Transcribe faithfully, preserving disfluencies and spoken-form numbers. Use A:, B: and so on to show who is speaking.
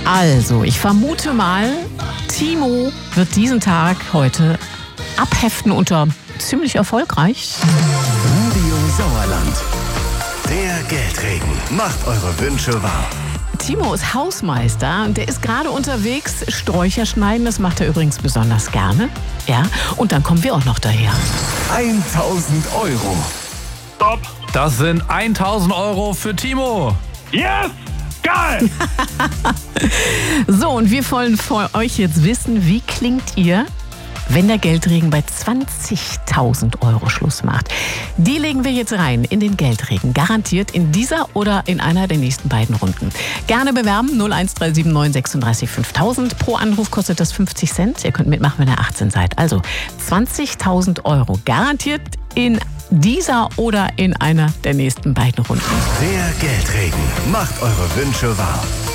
A: Also, ich vermute mal, Timo wird diesen Tag heute abheften unter ziemlich erfolgreich.
B: Radio Sauerland. Der Geldregen macht eure Wünsche wahr.
A: Timo ist Hausmeister und der ist gerade unterwegs. Sträucher schneiden, das macht er übrigens besonders gerne. Ja, und dann kommen wir auch noch daher.
B: tausend Euro.
C: Stopp.
D: Das sind tausend Euro für Timo.
C: Yes! Geil!
A: So, und wir wollen von euch jetzt wissen, wie klingt ihr, wenn der Geldregen bei zwanzigtausend Euro Schluss macht? Die legen wir jetzt rein in den Geldregen. Garantiert in dieser oder in einer der nächsten beiden Runden. Gerne bewerben null eins drei sieben neun drei sechs fünftausend. Pro Anruf kostet das fünfzig Cent. Ihr könnt mitmachen, wenn ihr achtzehn seid. Also zwanzigtausend Euro. Garantiert in dieser oder in einer der nächsten beiden Runden.
B: Der Geldregen macht eure Wünsche wahr.